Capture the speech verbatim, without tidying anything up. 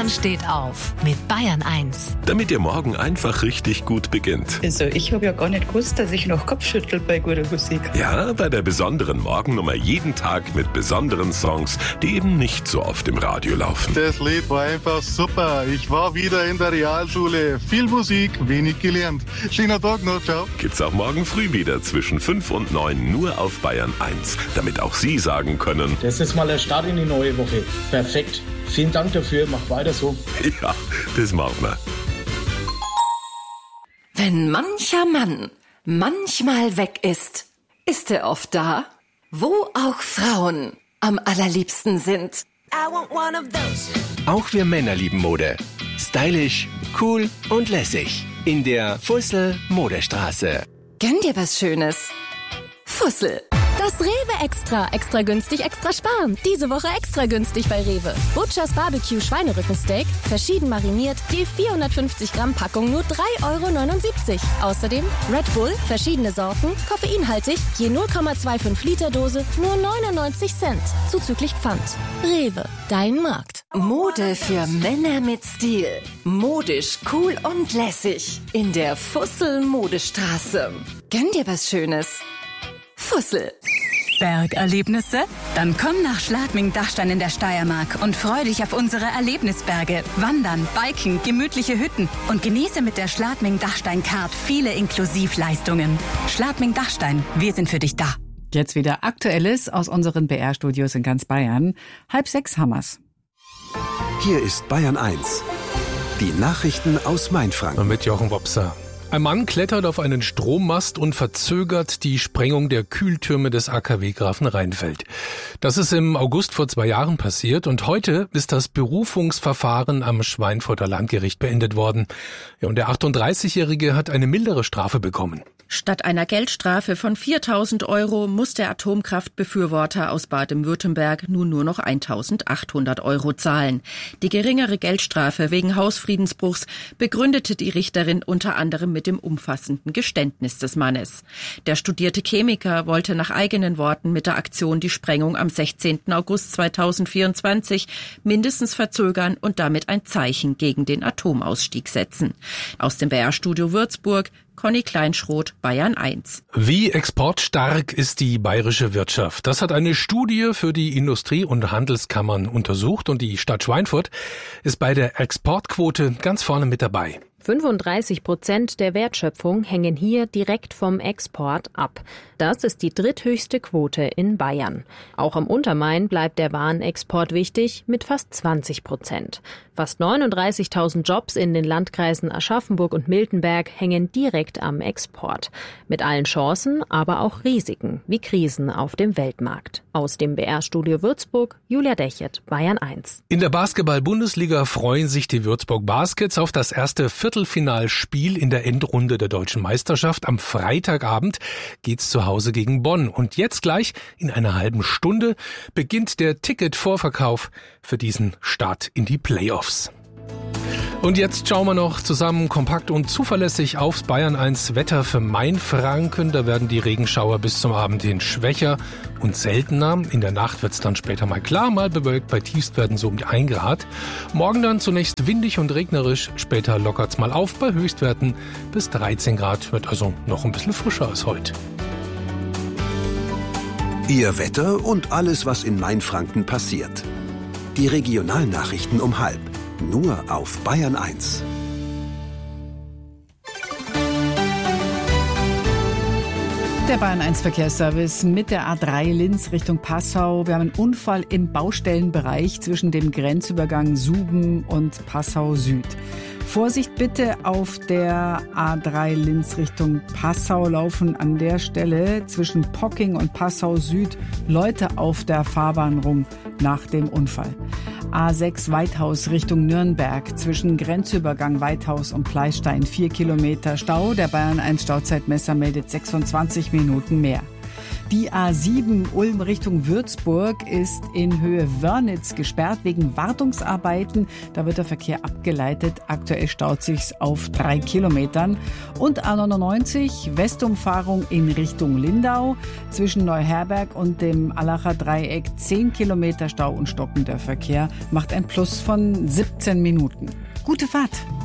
Stefan steht auf mit Bayern eins. Damit Ihr Morgen einfach richtig gut beginnt. Also ich habe ja gar nicht gewusst, dass ich noch Kopfschüttel bei guter Musik. Ja, bei der besonderen Morgennummer jeden Tag mit besonderen Songs, die eben nicht so oft im Radio laufen. Das Lied war einfach super. Ich war wieder in der Realschule. Viel Musik, wenig gelernt. Schöner Tag noch, ciao. Gibt's auch morgen früh wieder zwischen fünf und neun nur auf Bayern eins, damit auch Sie sagen können: Das ist mal der Start in die neue Woche. Perfekt. Vielen Dank dafür. Mach weiter so. Ja, das machen wir. Wenn mancher Mann manchmal weg ist, ist er oft da, wo auch Frauen am allerliebsten sind. Auch wir Männer lieben Mode. Stylisch, cool und lässig. In der Fussel Modestraße. Gönn dir was Schönes. Fussel. Das Rewe Extra. Extra günstig, extra sparen. Diese Woche extra günstig bei Rewe. Butchers Barbecue Schweinerückensteak, verschieden mariniert, je vierhundertfünfzig Gramm Packung nur drei Euro neunundsiebzig. Außerdem Red Bull, verschiedene Sorten, koffeinhaltig, je null Komma fünfundzwanzig Liter Dose, nur neunundneunzig Cent. Zuzüglich Pfand. Rewe, dein Markt. Mode für Männer mit Stil. Modisch, cool und lässig. In der Fussel Modestraße. Gönn dir was Schönes. Fussel. Bergerlebnisse? Dann komm nach Schladming-Dachstein in der Steiermark und freu dich auf unsere Erlebnisberge. Wandern, Biken, gemütliche Hütten und genieße mit der Schladming-Dachstein-Card viele Inklusivleistungen. Schladming-Dachstein, wir sind für dich da. Jetzt wieder Aktuelles aus unseren B R-Studios in ganz Bayern. Halb sechs Hammers. Hier ist Bayern eins. Die Nachrichten aus Mainfranken. Mit Jochen Wopser. Ein Mann klettert auf einen Strommast und verzögert die Sprengung der Kühltürme des A K W Grafenrheinfeld. Das ist im August vor zwei Jahren passiert und heute ist das Berufungsverfahren am Schweinfurter Landgericht beendet worden. Ja, und der achtunddreißigjährige hat eine mildere Strafe bekommen. Statt einer Geldstrafe von viertausend Euro muss der Atomkraftbefürworter aus Baden-Württemberg nun nur noch eintausendachthundert Euro zahlen. Die geringere Geldstrafe wegen Hausfriedensbruchs begründete die Richterin unter anderem mit dem umfassenden Geständnis des Mannes. Der studierte Chemiker wollte nach eigenen Worten mit der Aktion die Sprengung am sechzehnten August zweitausendvierundzwanzig mindestens verzögern und damit ein Zeichen gegen den Atomausstieg setzen. Aus dem B R-Studio Würzburg, Conny Kleinschroth, Bayern eins. Wie exportstark ist die bayerische Wirtschaft? Das hat eine Studie für die Industrie- und Handelskammern untersucht und die Stadt Schweinfurt ist bei der Exportquote ganz vorne mit dabei. fünfunddreißig Prozent der Wertschöpfung hängen hier direkt vom Export ab. Das ist die dritthöchste Quote in Bayern. Auch am Untermain bleibt der Warenexport wichtig mit fast zwanzig Prozent. Fast neununddreißigtausend Jobs in den Landkreisen Aschaffenburg und Miltenberg hängen direkt am Export. Mit allen Chancen, aber auch Risiken, wie Krisen auf dem Weltmarkt. Aus dem B R-Studio Würzburg, Julia Dechert, Bayern eins. In der Basketball-Bundesliga freuen sich die Würzburg Baskets auf das erste Viertelfinalspiel in der Endrunde der Deutschen Meisterschaft. Am Freitagabend geht's zu Hause gegen Bonn. Und jetzt gleich in einer halben Stunde beginnt der Ticketvorverkauf für diesen Start in die Playoffs. Und jetzt schauen wir noch zusammen kompakt und zuverlässig aufs Bayern eins Wetter für Mainfranken. Da werden die Regenschauer bis zum Abend hin schwächer und seltener. In der Nacht wird es dann später mal klar, mal bewölkt. Bei Tiefstwerten so um die ein Grad. Morgen dann zunächst windig und regnerisch. Später lockert es mal auf bei Höchstwerten bis dreizehn Grad. Wird also noch ein bisschen frischer als heute. Ihr Wetter und alles, was in Mainfranken passiert. Die Regionalnachrichten um halb. Nur auf Bayern eins. Der Bayern eins Verkehrsservice mit der A drei Linz Richtung Passau. Wir haben einen Unfall im Baustellenbereich zwischen dem Grenzübergang Suben und Passau Süd. Vorsicht bitte auf der A drei Linz Richtung Passau laufen an der Stelle zwischen Pocking und Passau Süd Leute auf der Fahrbahn rum nach dem Unfall. A sechs Weithaus Richtung Nürnberg zwischen Grenzübergang Weithaus und Pleistein vier Kilometer Stau. Der Bayern eins Stauzeitmesser meldet sechsundzwanzig Minuten mehr. Die A sieben Ulm Richtung Würzburg ist in Höhe Wörnitz gesperrt wegen Wartungsarbeiten. Da wird der Verkehr abgeleitet. Aktuell staut sich's auf drei Kilometern. Und A neunundneunzig Westumfahrung in Richtung Lindau. Zwischen Neuherberg und dem Allacher Dreieck zehn Kilometer Stau und stockender Verkehr macht ein Plus von siebzehn Minuten. Gute Fahrt!